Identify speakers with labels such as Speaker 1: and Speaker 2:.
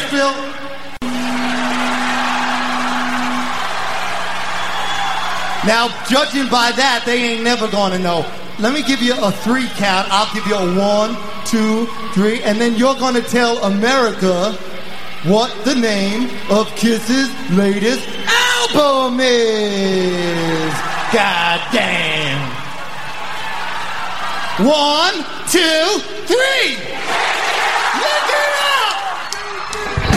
Speaker 1: Phil? Now, judging by that, they ain't never gonna know. Let me give you a 3 count. I'll give you a 1, 2, 3, and then you're gonna tell America what the name of Kiss's latest album is. God damn. 1, 2, 3.